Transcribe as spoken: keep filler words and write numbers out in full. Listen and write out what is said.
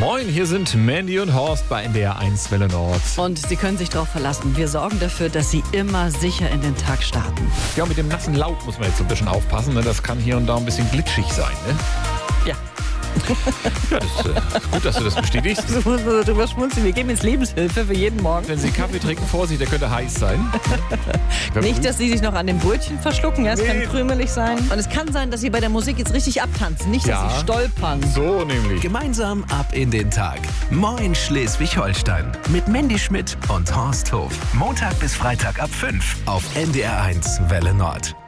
Moin, hier sind Mandy und Horst bei N D R eins Welle Nord. Und Sie können sich darauf verlassen. Wir sorgen dafür, dass Sie immer sicher in den Tag starten. Ja, mit dem nassen Laub muss man jetzt so ein bisschen aufpassen. Ne? Das kann hier und da ein bisschen glitschig sein. Ne? Ja. Ja, das ist äh, gut, dass du das bestätigst. So muss man darüber schmunzeln. Wir geben jetzt Lebenshilfe für jeden Morgen. Wenn Sie Kaffee trinken, Vorsicht, der könnte heiß sein. Nicht, dass Sie sich noch an dem Brötchen verschlucken. Ja, es Nee. kann krümelig sein. Und es kann sein, dass Sie bei der Musik jetzt richtig abtanzen. Nicht, dass Ja. Sie stolpern. So nämlich. Gemeinsam ab in den Tag. Moin Schleswig-Holstein. Mit Mandy Schmidt und Horst Hof. Montag bis Freitag ab fünf auf N D R eins Welle Nord.